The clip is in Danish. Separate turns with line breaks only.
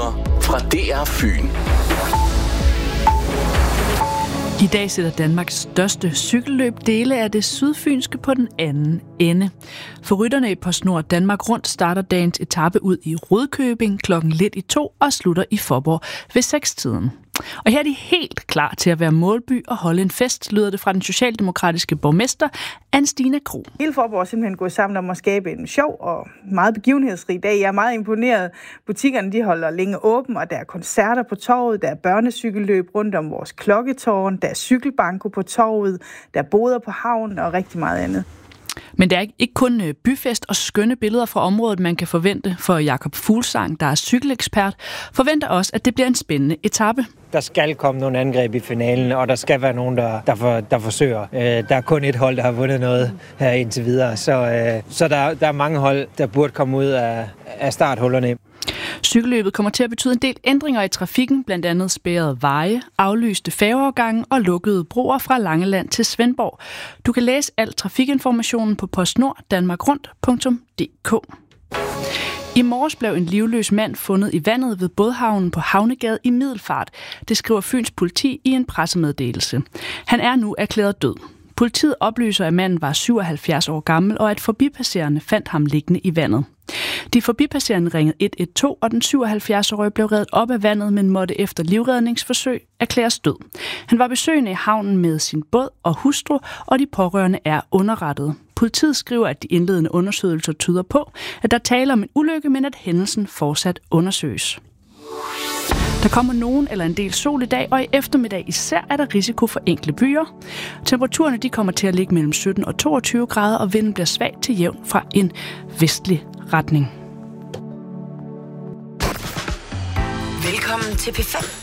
Nyheder fra DR Fyn.
I dag sætter Danmarks største cykelløb dele af det sydfynske på den anden ende. For rytterne i PostNord Danmark Rundt starter dagens etape ud i Rudkøbing klokken lidt i 2 og slutter i Faaborg ved 6-tiden. Og her er de helt klar til at være målby og holde en fest, lyder det fra den socialdemokratiske borgmester, Anne-Stine Krog.
Hele Faaborg er simpelthen gået sammen om at skabe en sjov og meget begivenhedsrig dag. Jeg er meget imponeret. Butikkerne de holder længe åben, og der er koncerter på torvet, der er børnecykelløb rundt om vores klokketårn, der er cykelbanko på torvet, der er boder på havnen og rigtig meget andet.
Men det er ikke kun byfest og skønne billeder fra området, man kan forvente, for Jakob Fuglsang, der er cykelekspert, forventer også, at det bliver en spændende etape.
Der skal komme nogle angreb i finalen, og der skal være nogen, der forsøger. Der er kun et hold, der har vundet noget her indtil videre, så der er mange hold, der burde komme ud af starthullerne.
Cykelløbet kommer til at betyde en del ændringer i trafikken, blandt andet spærrede veje, aflyste færgeovergange og lukkede broer fra Langeland til Svendborg. Du kan læse al trafikinformationen på postnorddanmarkrundt.dk. I morges blev en livløs mand fundet i vandet ved bådhavnen på Havnegade i Middelfart. Det skriver Fyns politi i en pressemeddelelse. Han er nu erklæret død. Politiet oplyser, at manden var 77 år gammel, og at forbipasserende fandt ham liggende i vandet. De forbipasserende ringede 112, og den 77-årige blev reddet op af vandet, men måtte efter livredningsforsøg erklæres død. Han var besøgende i havnen med sin båd og hustru, og de pårørende er underrettet. Politiet skriver, at de indledende undersøgelser tyder på, at der taler om en ulykke, men at hændelsen fortsat undersøges. Der kommer nogen eller en del sol i dag, og i eftermiddag især er der risiko for enkelte byer. Temperaturerne de kommer til at ligge mellem 17 og 22 grader, og vinden bliver svag til jævn fra en vestlig retning.
Velkommen til P5.